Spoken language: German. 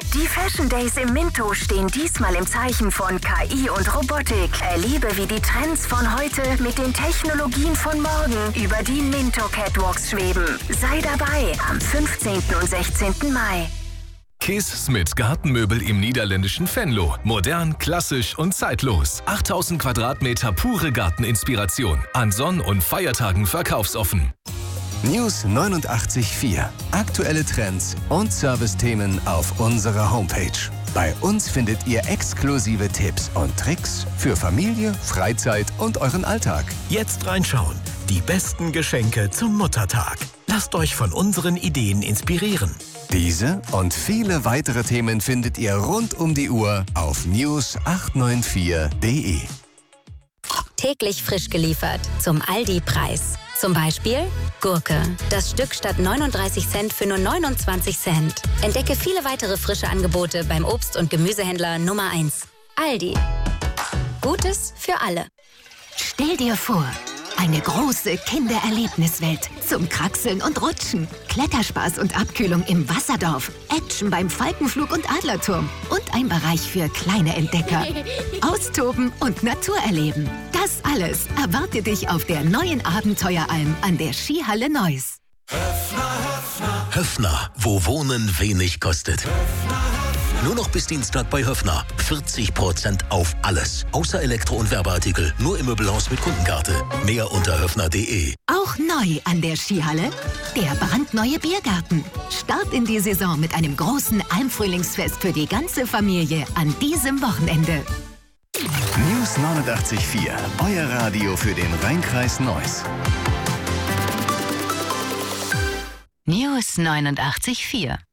Die Fashion Days im Minto stehen diesmal im Zeichen von KI und Robotik. Erlebe, wie die Trends von heute mit den Technologien von morgen über die Minto Catwalks schweben. Sei dabei am 15. und 16. Mai. Kees Smit Gartenmöbel im niederländischen Venlo. Modern, klassisch und zeitlos. 8000 Quadratmeter pure Garteninspiration. An Sonn- und Feiertagen verkaufsoffen. News 89.4. Aktuelle Trends und Servicethemen auf unserer Homepage. Bei uns findet ihr exklusive Tipps und Tricks für Familie, Freizeit und euren Alltag. Jetzt reinschauen. Die besten Geschenke zum Muttertag. Lasst euch von unseren Ideen inspirieren. Diese und viele weitere Themen findet ihr rund um die Uhr auf news894.de. Täglich frisch geliefert zum Aldi-Preis. Zum Beispiel Gurke. Das Stück statt 39 Cent für nur 29 Cent. Entdecke viele weitere frische Angebote beim Obst- und Gemüsehändler Nummer 1. Aldi. Gutes für alle. Stell dir vor, eine große Kindererlebniswelt zum Kraxeln und Rutschen. Kletterspaß und Abkühlung im Wasserdorf. Action beim Falkenflug und Adlerturm. Und ein Bereich für kleine Entdecker. Austoben und Natur erleben. Das alles erwartet dich auf der neuen Abenteueralm an der Skihalle Neuss. Höffner, wo Wohnen wenig kostet. Nur noch bis Dienstag bei Höffner. 40% auf alles. Außer Elektro- und Werbeartikel. Nur im Möbelhaus mit Kundenkarte. Mehr unter höffner.de. Auch neu an der Skihalle, der brandneue Biergarten. Start in die Saison mit einem großen Almfrühlingsfest für die ganze Familie an diesem Wochenende. News 89.4. Euer Radio für den Rheinkreis Neuss. News 89.4